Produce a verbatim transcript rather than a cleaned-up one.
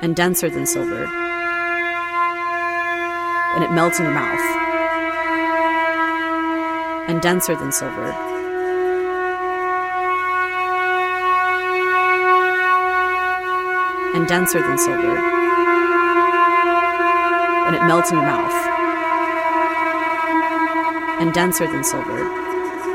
and denser than silver, and it melts in your mouth, and denser than silver, and denser than silver, and it melts in your mouth, and denser than silver,